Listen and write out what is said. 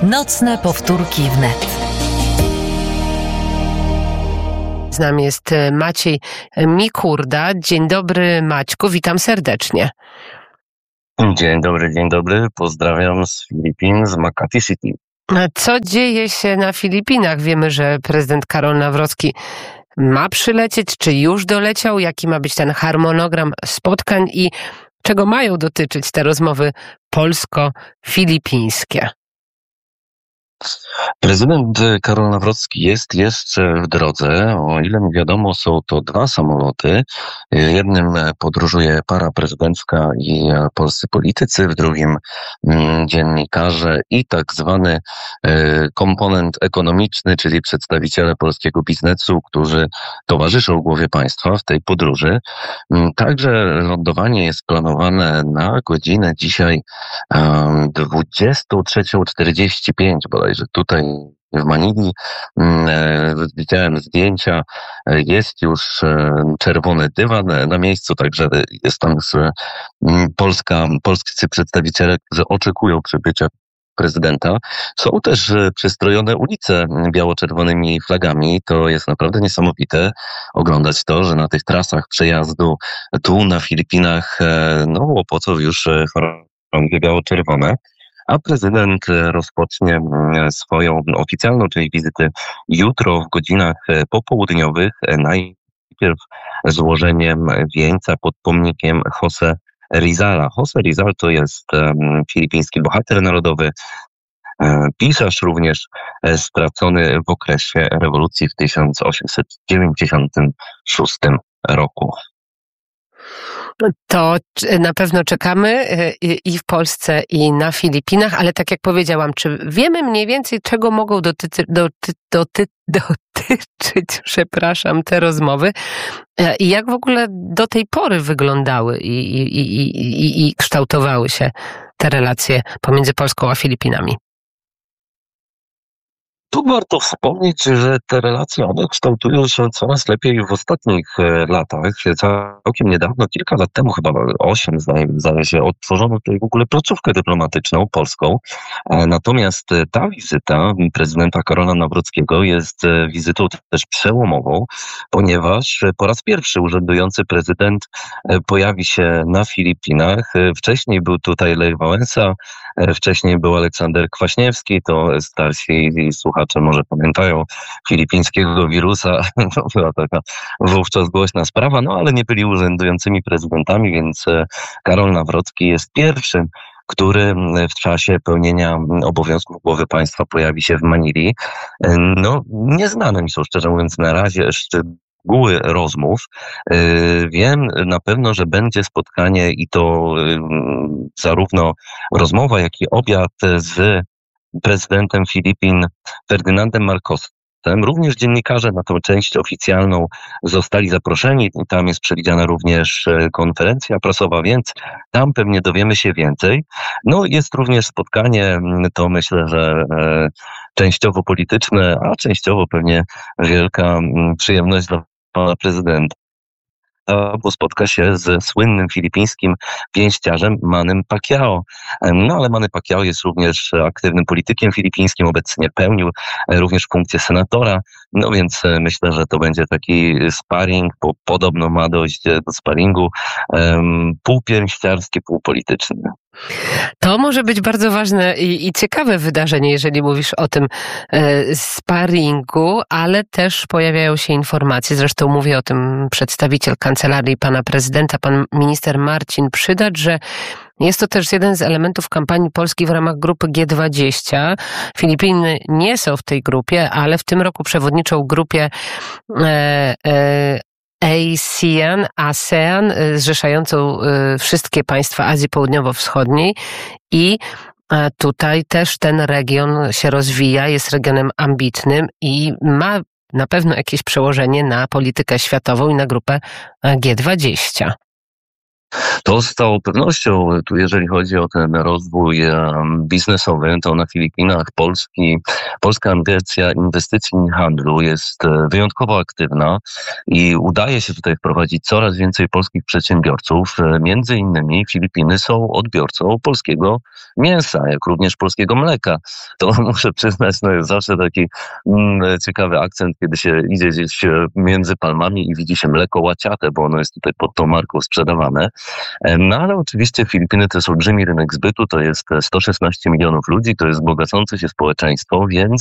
Nocne powtórki wnet. Z nami jest Maciej Mikurda. Dzień dobry, Maćku, witam serdecznie. Dzień dobry. Pozdrawiam z Filipin, z Makati City. Co dzieje się na Filipinach? Wiemy, że prezydent Karol Nawrocki ma przylecieć, czy już doleciał? Jaki ma być ten harmonogram spotkań i czego mają dotyczyć te rozmowy polsko-filipińskie? Prezydent Karol Nawrocki jest jeszcze w drodze. O ile mi wiadomo, są to 2 samoloty. Jednym podróżuje para prezydencka i polscy politycy, w drugim dziennikarze i tak zwany komponent ekonomiczny, czyli przedstawiciele polskiego biznesu, którzy towarzyszą głowie państwa w tej podróży. Także lądowanie jest planowane na godzinę dzisiaj 23:45 bodajże tutaj w Manili. Widziałem zdjęcia, jest już czerwony dywan na miejscu, także jest tam już polscy przedstawiciele, którzy oczekują przybycia prezydenta. Są też przystrojone ulice biało-czerwonymi flagami. To jest naprawdę niesamowite oglądać to, że na tych trasach przejazdu tu na Filipinach łopocą już chorągwie biało-czerwone. A prezydent rozpocznie swoją oficjalną część wizyty jutro w godzinach popołudniowych. Najpierw złożeniem wieńca pod pomnikiem José Rizala. José Rizal to jest filipiński bohater narodowy, pisarz również stracony w okresie rewolucji w 1896 roku. To na pewno czekamy i w Polsce, i na Filipinach, ale tak jak powiedziałam, czy wiemy mniej więcej, czego mogą dotyczyć, te rozmowy i jak w ogóle do tej pory wyglądały i kształtowały się te relacje pomiędzy Polską a Filipinami? Tu warto wspomnieć, że te relacje, one kształtują się coraz lepiej w ostatnich latach. Całkiem niedawno, kilka lat temu, chyba 8 zdaje się, odtworzono tutaj w ogóle placówkę dyplomatyczną polską. Natomiast ta wizyta prezydenta Karola Nawrockiego jest wizytą też przełomową, ponieważ po raz pierwszy urzędujący prezydent pojawi się na Filipinach. Wcześniej był tutaj Lech Wałęsa, wcześniej był Aleksander Kwaśniewski, to starsi słuchacze może pamiętają filipińskiego wirusa. To była taka wówczas głośna sprawa, ale nie byli urzędującymi prezydentami, więc Karol Nawrocki jest pierwszym, który w czasie pełnienia obowiązków głowy państwa pojawi się w Manili. Nieznane mi są, szczerze mówiąc, na razie szczegóły rozmów. Wiem na pewno, że będzie spotkanie i to zarówno rozmowa, jak i obiad z prezydentem Filipin Ferdynandem Marcosem. Również dziennikarze na tę część oficjalną zostali zaproszeni. Tam jest przewidziana również konferencja prasowa, więc tam pewnie dowiemy się więcej. Jest również spotkanie, to myślę, że częściowo polityczne, a częściowo pewnie wielka przyjemność dla pana prezydenta, bo spotka się ze słynnym filipińskim pięściarzem Mannym Pacquiao. Ale Manny Pacquiao jest również aktywnym politykiem filipińskim, obecnie pełnił również funkcję senatora, więc myślę, że to będzie taki sparring, bo podobno ma dojść do sparingu półpięściarskie, półpolityczne. To może być bardzo ważne i ciekawe wydarzenie, jeżeli mówisz o tym sparingu, ale też pojawiają się informacje, zresztą mówi o tym przedstawiciel kancelarii pana prezydenta, pan minister Marcin Przydacz, że jest to też jeden z elementów kampanii Polski w ramach grupy G20. Filipiny nie są w tej grupie, ale w tym roku przewodniczą grupie ASEAN, zrzeszającą wszystkie państwa Azji Południowo-Wschodniej i tutaj też ten region się rozwija, jest regionem ambitnym i ma na pewno jakieś przełożenie na politykę światową i na grupę G20. To z całą pewnością, tu jeżeli chodzi o ten rozwój biznesowy, to na Filipinach Polska Agencja Inwestycji i Handlu jest wyjątkowo aktywna i udaje się tutaj wprowadzić coraz więcej polskich przedsiębiorców. Między innymi Filipiny są odbiorcą polskiego mięsa, jak również polskiego mleka. To muszę przyznać, jest zawsze taki ciekawy akcent, kiedy się idzie gdzieś między palmami i widzi się mleko łaciate, bo ono jest tutaj pod tą marką sprzedawane. No ale oczywiście Filipiny to jest olbrzymi rynek zbytu, to jest 116 milionów ludzi, to jest bogacące się społeczeństwo, więc